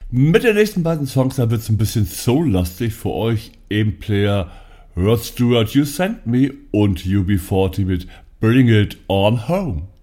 Mit den nächsten beiden Songs, da wird es ein bisschen soul-lastig für euch. Eben Player Rod Stewart, You Sent Me und UB40 mit Bring It On Home.